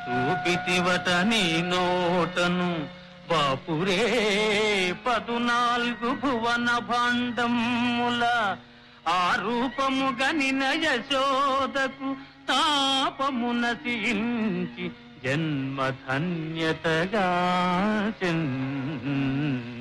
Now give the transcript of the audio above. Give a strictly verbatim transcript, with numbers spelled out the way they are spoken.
చూపితివట నీ నోటను బాపురే పదునాలుగు భువన భాండముల ఆ రూపము గనిన యశోదకు తాపమున సించి జన్మధన్యతగా